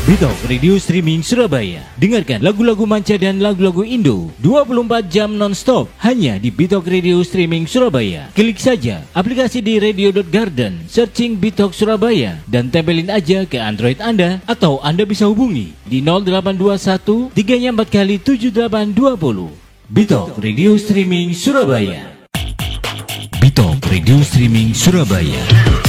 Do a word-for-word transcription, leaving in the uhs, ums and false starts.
Bitok Radio Streaming Surabaya. Dengarkan lagu-lagu manca dan lagu-lagu Indo dua puluh empat jam non-stop hanya di Bitok Radio Streaming Surabaya. Klik saja aplikasi di radio dot garden, searching Bitok Surabaya dan tempelin aja ke Android Anda, atau Anda bisa hubungi di nol delapan dua satu tiga empat kali tujuh delapan dua nol. Bitok Radio Streaming Surabaya. Bitok Radio Streaming Surabaya.